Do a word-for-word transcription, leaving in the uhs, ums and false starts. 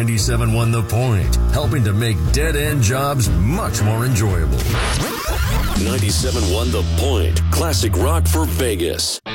ninety-seven point one The Point, helping to make dead-end jobs much more enjoyable. ninety-seven point one The Point, classic rock for Vegas.